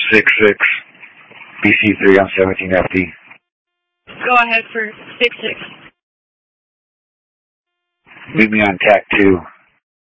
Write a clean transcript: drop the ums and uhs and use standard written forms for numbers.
6-6, BC3 on 17FD. Go ahead for 6-6. Meet me on TAC 2.